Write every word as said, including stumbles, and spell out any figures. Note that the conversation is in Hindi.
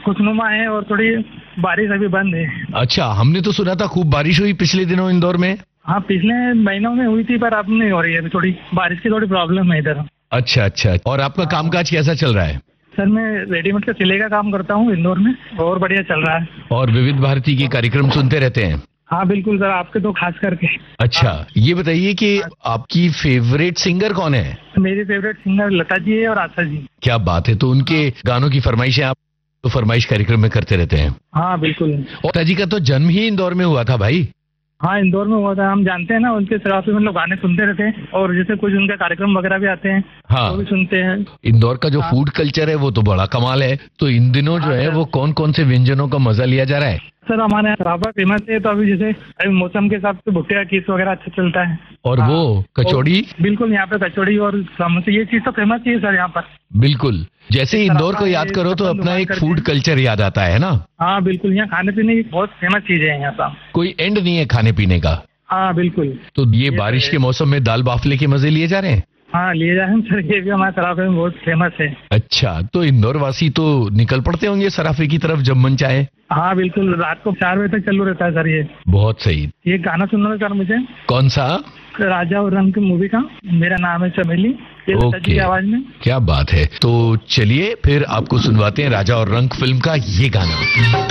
खुशनुमा है और थोड़ी बारिश अभी बंद है। अच्छा, हमने तो सुना था खूब बारिश हुई पिछले दिनों इंदौर में। हाँ, पिछले महीनों में हुई थी पर अब नहीं हो रही है, अभी थोड़ी बारिश की थोड़ी प्रॉब्लम है इधर। अच्छा अच्छा, और आपका कामकाज कैसा चल रहा है? सर मैं रेडीमेड का सिलाई का काम करता हूँ इंदौर में, और बढ़िया चल रहा है। और विविध भारती के कार्यक्रम सुनते रहते हैं? हाँ बिल्कुल सर, आपके तो खास करके। अच्छा, ये बताइए कि आपकी फेवरेट सिंगर कौन है? मेरी फेवरेट सिंगर लता जी है और आशा जी। क्या बात है, तो उनके गानों की फरमाइशें आप तो फरमाइश कार्यक्रम में करते रहते हैं? हाँ बिल्कुल। और लता जी का तो जन्म ही इंदौर में हुआ था भाई। हाँ, इंदौर में हुआ था, हम जानते हैं ना, उनके शराब से हम लोग गाने सुनते रहते हैं, और जैसे कुछ उनका कार्यक्रम वगैरह भी आते हैं। हाँ, वो भी सुनते हैं। इंदौर का जो फूड कल्चर है वो तो बड़ा कमाल है। तो इन दिनों जो है वो कौन कौन से व्यंजनों का मजा लिया जा रहा है? सर हमारे यहाँ शराबा फेमस है, तो अभी जैसे अभी मौसम के हिसाब से भुट्टे का कीस वगैरह अच्छा चलता है। और हाँ, वो कचौड़ी? बिल्कुल, यहाँ पे कचौड़ी और समोसे ये चीज तो फेमस ही है सर यहाँ पर। बिल्कुल, जैसे इंदौर को याद करो तो अपना एक फूड कल्चर याद आता है ना। हाँ बिल्कुल, यहाँ खाने पीने की बहुत फेमस चीजें हैं यहाँ पर। कोई एंड नहीं है खाने पीने का। हाँ बिल्कुल। तो ये बारिश के मौसम में दाल बाफले के मजे लिए जा रहे हैं? हाँ लिए जा रहे हैं सर, ये भी हमारे सराफे में बहुत फेमस है। अच्छा, तो इंदौर वासी तो निकल पड़ते होंगे सराफे की तरफ जब मन चाहे? हाँ बिल्कुल, रात को चार बजे तक चालू रहता है सर ये। बहुत सही। ये गाना सुनना है सर मुझे। कौन सा? राजा और रंग की मूवी का, मेरा नाम है चमेली, ये लता जी की आवाज में। क्या बात है, तो चलिए फिर आपको सुनवाते हैं राजा और रंग फिल्म का ये गाना।